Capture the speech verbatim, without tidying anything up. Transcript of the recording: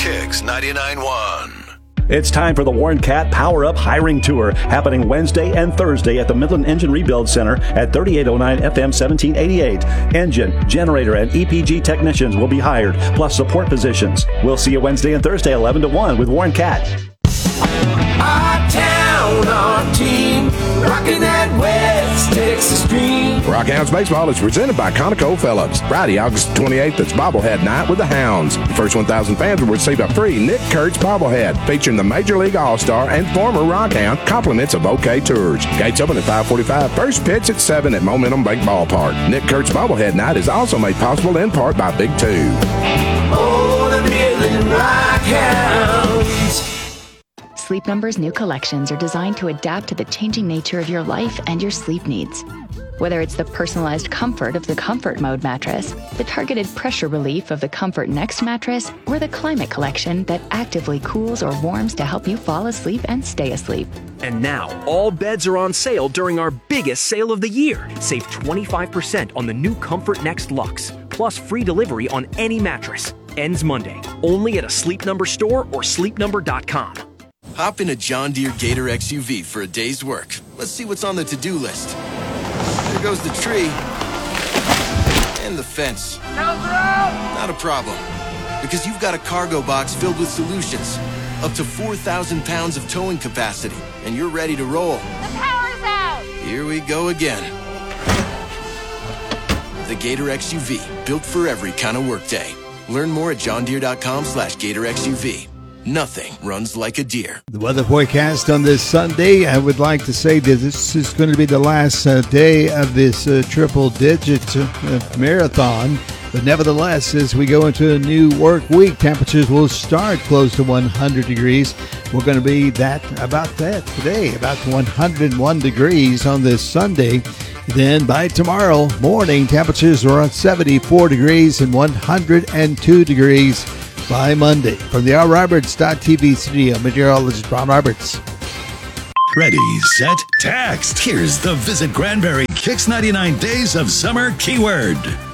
Kicks ninety-nine point one. It's time for the Warren Cat Power Up Hiring Tour, happening Wednesday and Thursday at the Midland Engine Rebuild Center at thirty-eight oh nine F M seventeen eighty-eight. Engine, generator, and E P G technicians will be hired, plus support positions. We'll see you Wednesday and Thursday, eleven to one, with Warren Cat. Our town, our team, rocking that West Texas dream. Rockhounds Baseball is presented by Conoco Phillips. Friday, August twenty-eighth, it's Bobblehead Night with the Hounds. The first one thousand fans will receive a free Nick Kurtz bobblehead featuring the Major League All-Star and former Rockhound, compliments of OK Tours. Gates open at five forty-five. First pitch at seven at Momentum Bank Ballpark. Nick Kurtz Bobblehead Night is also made possible in part by Big Two. Oh, the Midland Rockhounds. Sleep Number's new collections are designed to adapt to the changing nature of your life and your sleep needs. Whether it's the personalized comfort of the Comfort Mode mattress, the targeted pressure relief of the Comfort Next mattress, or the Climate Collection that actively cools or warms to help you fall asleep and stay asleep. And now, all beds are on sale during our biggest sale of the year. Save twenty-five percent on the new Comfort Next Luxe, plus free delivery on any mattress. Ends Monday, only at a Sleep Number store or sleep number dot com. Hop in a John Deere Gator X U V for a day's work. Let's see what's on the to-do list. There goes the tree. And the fence. Not a problem. Because you've got a cargo box filled with solutions. Up to four thousand pounds of towing capacity. And you're ready to roll. The power's out! Here we go again. The Gator X U V. Built for every kind of workday. Learn more at johndeere.com slash Gator X U V. Nothing runs like a deer. The weather forecast on this Sunday, I would like to say that this is going to be the last uh, day of this uh, triple-digit uh, marathon. But nevertheless, as we go into a new work week, temperatures will start close to one hundred degrees. We're going to be that about that today, about one hundred one degrees on this Sunday. Then by tomorrow morning, temperatures are on seventy-four degrees and one hundred two degrees. By Monday. From the R Roberts dot T V studio, meteorologist Ron Roberts. Ready, set, text. Here's the Visit Granbury Kicks ninety-nine Days of Summer keyword.